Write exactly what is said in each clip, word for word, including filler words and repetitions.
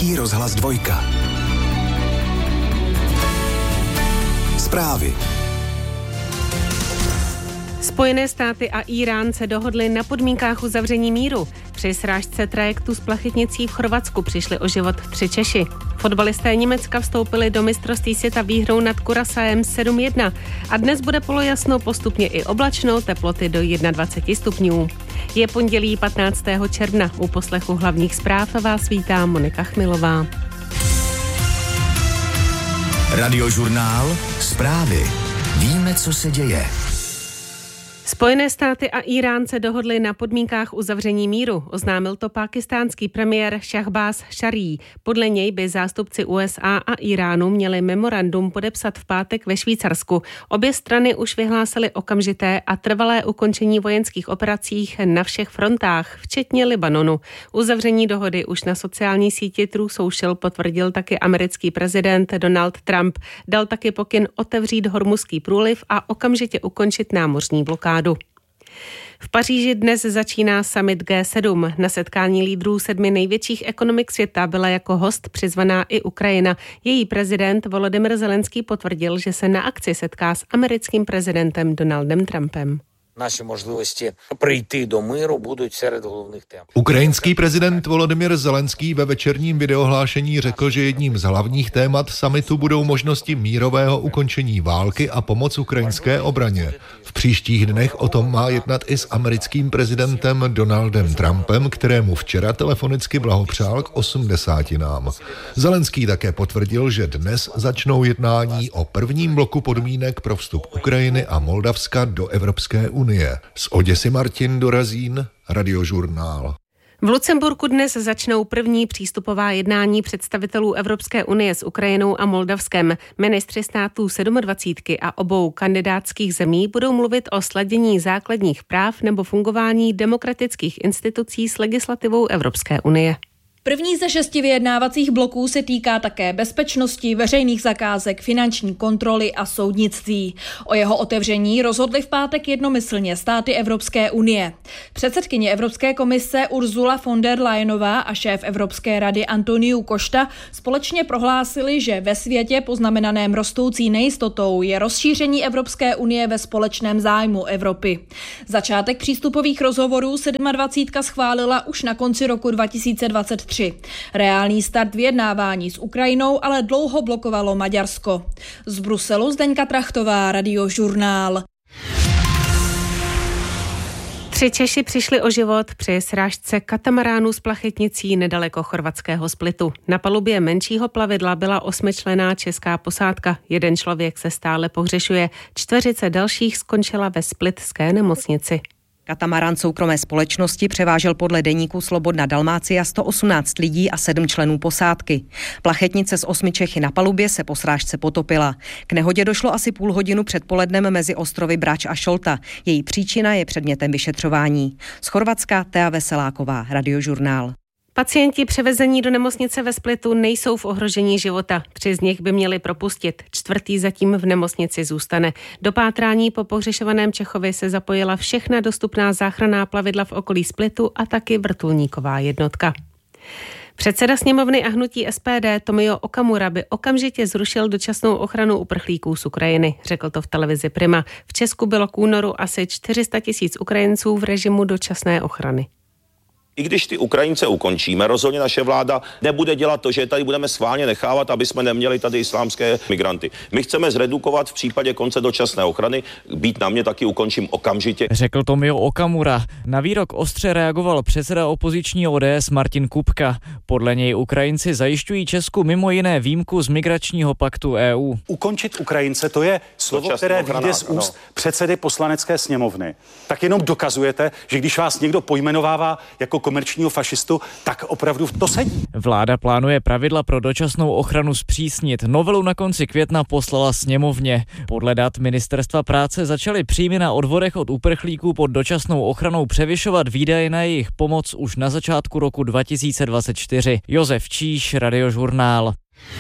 Český rozhlas dvojka. Zprávy. Spojené státy a Írán se dohodli na podmínkách uzavření míru. Při srážce trajektu s plachetnicí v Chorvatsku přišli o život tři Češi. Fotbalisté Německa vstoupili do mistrovství světa výhrou nad Kurasaem sedm jedna a dnes bude polojasno, postupně i oblačno, teploty do dvacet jedna stupňů. Je pondělí patnáctého června. U poslechu hlavních zpráv vás vítá Monika Chmilová. Radiožurnál. Zprávy. Víme, co se děje. Spojené státy a Írán se dohodli na podmínkách uzavření míru, oznámil to pákistánský premiér Šahbáz Šaríí. Podle něj by zástupci U S A a Iránu měli memorandum podepsat v pátek ve Švýcarsku. Obě strany už vyhlásily okamžité a trvalé ukončení vojenských operací na všech frontách, včetně Libanonu. Uzavření dohody už na sociální síti Truth Social potvrdil taky americký prezident Donald Trump. Dal taky pokyn otevřít Hormuzský průliv a okamžitě ukončit námořní blokádu. V Paříži dnes začíná summit G sedm. Na setkání lídrů sedmi největších ekonomik světa byla jako host přizvaná i Ukrajina. Její prezident Volodymyr Zelenský potvrdil, že se na akci setká s americkým prezidentem Donaldem Trumpem. Naše možnosti přijít do míru budou серед hlavních tém. Ukrajinský prezident Volodymyr Zelenský ve večerním videohlášení řekl, že jedním z hlavních témat summitu budou možnosti mírového ukončení války a pomoc ukrajinské obraně. V příštích dnech o tom má jednat i s americkým prezidentem Donaldem Trumpem, kterému včera telefonicky blahopřál k osmdesátinám. Zelenský také potvrdil, že dnes začnou jednání o prvním bloku podmínek pro vstup Ukrajiny a Moldavska do Evropské unie. Unie. Z Oděsy Martin Dorazín, Radiožurnál. V Lucemburku dnes začnou první přístupová jednání představitelů Evropské unie s Ukrajinou a Moldavskem. Ministři států sedmadvacítky a obou kandidátských zemí budou mluvit o sladění základních práv nebo fungování demokratických institucí s legislativou Evropské unie. První ze šesti vyjednávacích bloků se týká také bezpečnosti, veřejných zakázek, finanční kontroly a soudnictví. O jeho otevření rozhodly v pátek jednomyslně státy Evropské unie. Předsedkyně Evropské komise Ursula von der Leyenová a šéf Evropské rady Antoniu Costa společně prohlásili, že ve světě poznamenaném rostoucí nejistotou je rozšíření Evropské unie ve společném zájmu Evropy. Začátek přístupových rozhovorů sedmadvacítka schválila už na konci roku dva tisíce dvacet tři. Reálný start vyjednávání s Ukrajinou ale dlouho blokovalo Maďarsko. Z Bruselu Zdeňka Trachtová, Radiožurnál. Tři Češi přišli o život při srážce katamaránu s plachetnicí nedaleko chorvatského Splitu. Na palubě menšího plavidla byla osmičlenná česká posádka. Jeden člověk se stále pohřešuje. Čtveřice dalších skončila ve splitské nemocnici. Katamarán soukromé společnosti převážel podle deníku Slobodna Dalmácia sto osmnáct lidí a sedm členů posádky. Plachetnice s osmi Čechy na palubě se po srážce potopila. K nehodě došlo asi půl hodinu před polednem mezi ostrovy Brač a Šolta. Její příčina je předmětem vyšetřování. Z Chorvatska Tea Veseláková, Radiožurnál. Pacienti převezení do nemocnice ve Splitu nejsou v ohrožení života. Tři z nich by měli propustit. Čtvrtý zatím v nemocnici zůstane. Do pátrání po pohřešovaném Čechovi se zapojila všechna dostupná záchranná plavidla v okolí Splitu a taky vrtulníková jednotka. Předseda sněmovny a hnutí S P D Tomio Okamura by okamžitě zrušil dočasnou ochranu uprchlíků z Ukrajiny, řekl to v televizi Prima. V Česku bylo k únoru asi čtyři sta tisíc Ukrajinců v režimu dočasné ochrany. I když ty Ukrajince ukončíme, rozhodně naše vláda nebude dělat to, že tady budeme schválně nechávat, aby jsme neměli tady islámské migranty. My chceme zredukovat v případě konce dočasné ochrany, být na mě taky ukončím okamžitě. Řekl Tomio Okamura. Na výrok ostře reagoval předseda opoziční O D S Martin Kupka. Podle něj Ukrajinci zajišťují Česku mimo jiné výjimku z migračního paktu E U. Ukončit Ukrajince, to je slovo, dočasný které vyjde z úst no. předsedy poslanecké sněmovny. Tak jenom dokazujete, že když vás někdo pojmenovává jako komerčního fašistu, tak opravdu to sedí. Vláda plánuje pravidla pro dočasnou ochranu zpřísnit. Novelu na konci května poslala sněmovně. Podle dat Ministerstva práce začaly příjmy na odvodech od uprchlíků pod dočasnou ochranou převyšovat výdaje na jejich pomoc už na začátku roku dva tisíce dvacet čtyři. Josef Číš, Radiožurnál.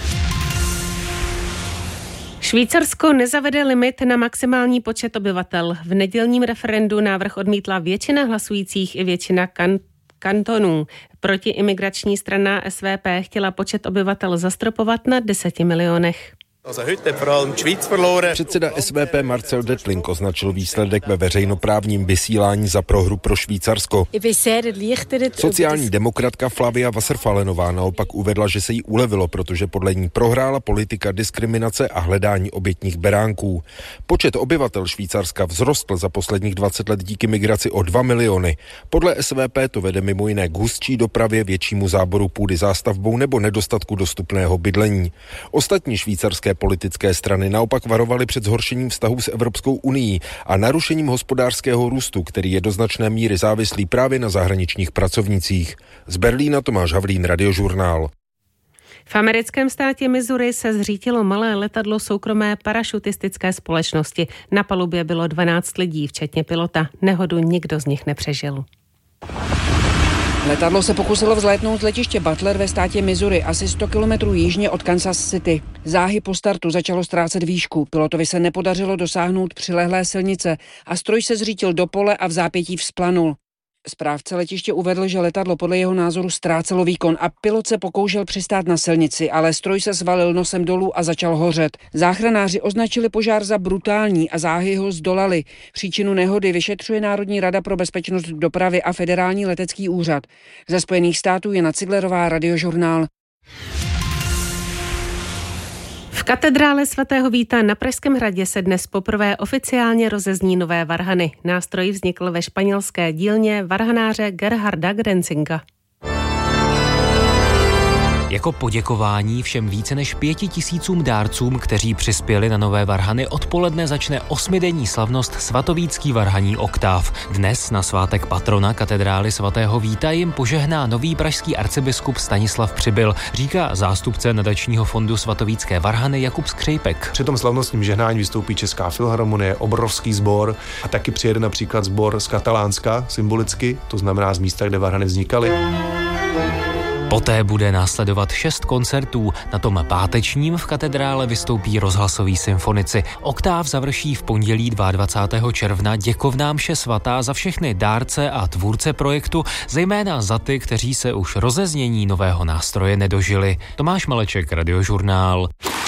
Švýcarsko nezavede limit na maximální počet obyvatel. V nedělním referendu návrh odmítla většina hlasujících i většina kan- kantonů. Protiimigrační strana S V P chtěla počet obyvatel zastropovat na deseti milionech. Předseda S V P Marcel Dettling označil výsledek ve veřejnoprávním vysílání za prohru pro Švýcarsko. Sociální demokratka Flavia Wasserfallenová naopak uvedla, že se jí ulevilo, protože podle ní prohrála politika diskriminace a hledání obětních beránků. Počet obyvatel Švýcarska vzrostl za posledních dvacet let díky migraci o dva miliony. Podle S V P to vede mimo jiné k hustší dopravě, většímu záboru půdy zástavbou nebo nedostatku dostupného bydlení. Ostatní švýcarské politické strany naopak varovaly před zhoršením vztahů s Evropskou unií a narušením hospodářského růstu, který je do značné míry závislý právě na zahraničních pracovnících. Z Berlína Tomáš Havlín, Radiožurnál. V americkém státě Missouri se zřítilo malé letadlo soukromé parašutistické společnosti. Na palubě bylo dvanáct lidí, včetně pilota. Nehodu nikdo z nich nepřežil. Letadlo se pokusilo vzlétnout z letiště Butler ve státě Missouri, asi sto kilometrů jižně od Kansas City. Záhy po startu začalo ztrácet výšku. Pilotovi se nepodařilo dosáhnout přilehlé silnice a stroj se zřítil do pole a v zápětí vzplanul. Správce letiště uvedl, že letadlo podle jeho názoru ztrácelo výkon a pilot se pokoušel přistát na silnici, ale stroj se svalil nosem dolů a začal hořet. Záchranáři označili požár za brutální a záhy ho zdolali. Příčinu nehody vyšetřuje Národní rada pro bezpečnost dopravy a Federální letecký úřad. Ze Spojených států Jana Ciglerová, Radiožurnál. V katedrále svatého Víta na Pražském hradě se dnes poprvé oficiálně rozezní nové varhany. Nástroj vznikl ve španělské dílně varhanáře Gerharda Grenzinga. Jako poděkování všem více než pěti tisícům dárcům, kteří přispěli na nové varhany, odpoledne začne osmidenní slavnost svatovícký varhaní oktáv. Dnes na svátek patrona katedrály svatého Víta jim požehná nový pražský arcibiskup Stanislav Přibyl, říká zástupce nadačního fondu svatovícké varhany Jakub Skřejpek. Při tom slavnostním žehnání vystoupí Česká filharmonie, obrovský sbor a taky přijede například sbor z Katalánska symbolicky, to znamená z místa, kde varhany vznikaly. Poté bude následovat šest koncertů. Na tom pátečním v katedrále vystoupí rozhlasoví symfonici. Oktáv završí v pondělí dvacátého druhého června děkovná mše svatá za všechny dárce a tvůrce projektu, zejména za ty, kteří se už rozeznění nového nástroje nedožili. Tomáš Maleček, Radiožurnál.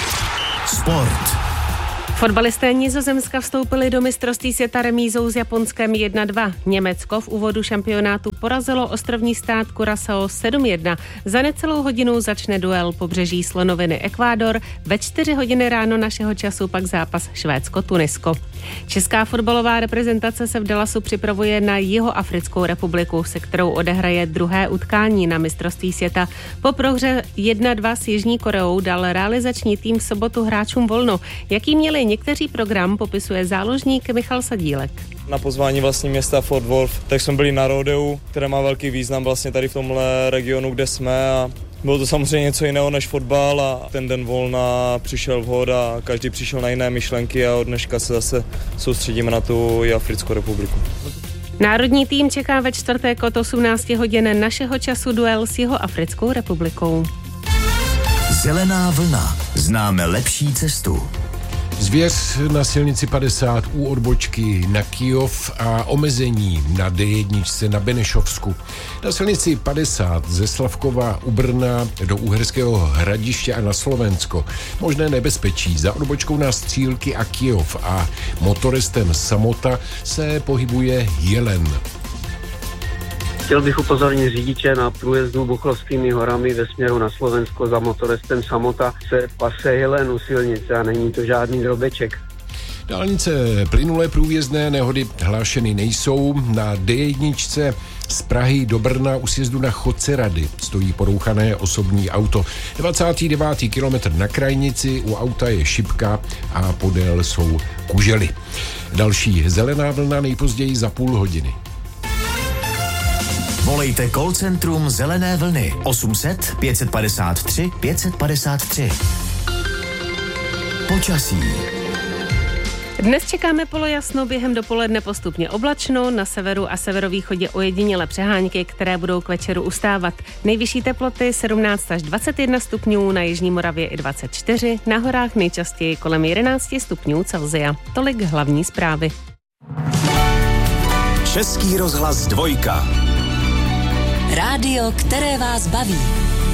Sport. Fotbalisté Nizozemska vstoupili do mistrovství světa remízou s Japonskem jedna dva. Německo v úvodu šampionátu porazilo ostrovní stát Curaçao sedm jedna. Za necelou hodinu začne duel pobřeží slonoviny Ekvádor, ve čtyři hodiny ráno našeho času pak zápas Švédsko-Tunisko. Česká fotbalová reprezentace se v Dallasu připravuje na Jihoafrickou republiku, se kterou odehraje druhé utkání na mistrovství světa. Po prohře jedna dva s Jižní Koreou dal realizační tým v sobotu hráčům volno. Jaký měli někteří program, popisuje záložník Michal Sadílek. Na pozvání vlastně města Fort Worth, tak jsme byli na rodeu, které má velký význam vlastně tady v tomhle regionu, kde jsme, a bylo to samozřejmě něco jiného než fotbal a ten den volna přišel vhod a každý přišel na jiné myšlenky a od dneška se zase soustředíme na tu Jihoafrickou republiku. Národní tým čeká ve čtvrtek od osmnáct hodin našeho času duel s Jihoafrickou republikou. Zelená vlna. Známe lepší cestu. Zvěř na silnici padesát u odbočky na Kyjov a omezení na D jedna na Benešovsku. Na silnici padesát ze Slavkova u Brna do Uherského Hradiště a na Slovensko. Možné nebezpečí za odbočkou na Střílky a Kyjov a motoristem Samota se pohybuje Jelen. Chtěl bych upozornit řidiče na průjezdu Buchlovskými horami ve směru na Slovensko za motoristem Samota se pase Jelen u silnice a není to žádný drobeček. Dálnice plynulé průjezdné nehody hlášeny nejsou. Na D jedna z Prahy do Brna u sjezdu na Chodce Rady stojí porouchané osobní auto. dvacátý devátý kilometr na Krajnici, u auta je šipka a podél jsou kužely. Další zelená vlna nejpozději za půl hodiny. Volejte call centrum Zelené vlny osm set pět padesát tři pět padesát tři. Počasí. Dnes čekáme polojasno, během dopoledne postupně oblačno, na severu a severovýchodě ojedinělé přehánky, které budou k večeru ustávat. Nejvyšší teploty sedmnáct až dvacet jedna stupňů, na jižní Moravě i dvacet čtyři, na horách nejčastěji kolem jedenáct stupňů Celsia. Tolik hlavní zprávy. Český rozhlas dvojka. Rádio, které vás baví.